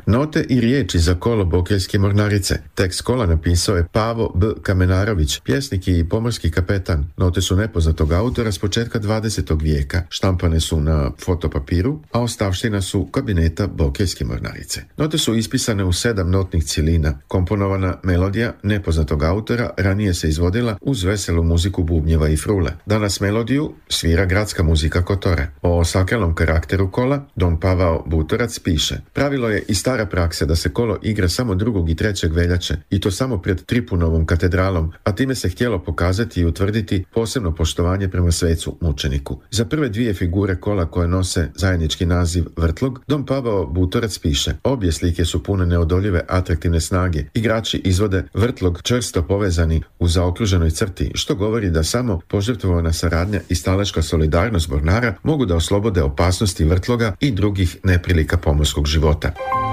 Note i riječi za kolo Bokeljske mornarice. Tekst kola napisao je Pavo B. Kamenarović, pjesnik i pomorski kapetan. Note su nepoznatog autora s početka 20. vijeka. Štampane su na fotopapiru, a ostavština su kabineta Bokeljske mornarice. Note su ispisane u 7 notnih cilina. Komponovana melodija nepoznatog autora ranije se izvodila uz veselu muziku bubnjeva i frule. Danas melodiju svira gradska muzika Kotore. O sakralnom karakteru kola Don Pavao Butorac piše: pravilo je i stara praksa da se kolo igra samo 2. i 3. veljače i to samo pred Tripunovom katedralom, a time se htjelo pokazati i utvrditi posebno poštovanje prema svecu mučeniku. Za prve 2 figure kola koje nose zajednički naziv vrtlog, Don Pavao Butorac piše: obje slike su pune neodoljive atraktivne snage. Igrači izvode vrtlog čvrsto povezani u zaokruženoj crti, što govori da samo požrtvovana saradnja i staleška solidarnost mornara mogu da oslobode opasnosti vrtloga i drugih neprilika pomorskog života.